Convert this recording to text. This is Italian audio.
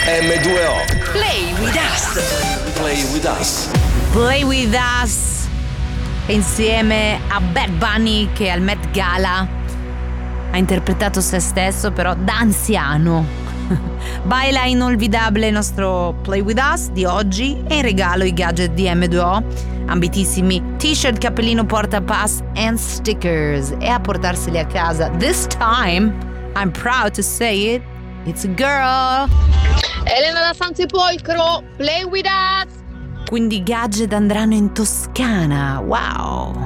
M2O. Play with us. Play with us. Play with us insieme a Bad Bunny, che al Met Gala ha interpretato se stesso però da anziano. Baila inolvidabile il nostro Play with us di oggi, e in regalo i gadget di M2O, ambitissimi t-shirt, cappellino, portapass and stickers, e a portarseli a casa this time, I'm proud to say it, it's a girl. Elena da Sant'Epolcro, Play with us. Quindi i gadget andranno in Toscana. Wow.